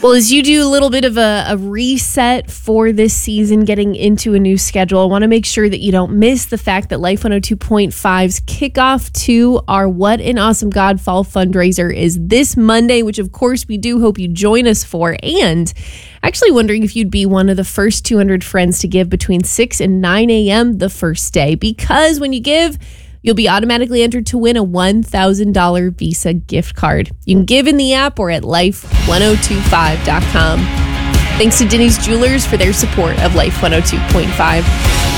Well, as you do a little bit of a reset for this season, getting into a new schedule, I want to make sure that you don't miss the fact that Life 102.5's kickoff to our What an Awesome God Fall fundraiser is this Monday, which of course we do hope you join us for. And actually wondering if you'd be one of the first 200 friends to give between 6 and 9 a.m. the first day, because when you give, you'll be automatically entered to win a $1,000 Visa gift card. You can give in the app or at life1025.com. Thanks to Denny's Jewelers for their support of Life 102.5.